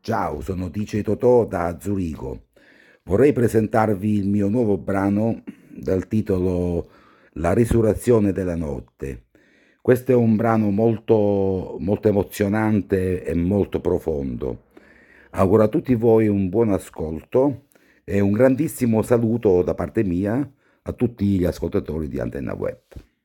Ciao, sono DJ Totò da Zurigo. Vorrei presentarvi il mio nuovo brano dal titolo La risurrezione della notte. Questo è un brano molto emozionante e molto profondo. Auguro a tutti voi un buon ascolto e un grandissimo saluto da parte mia a tutti gli ascoltatori di Antenna Web.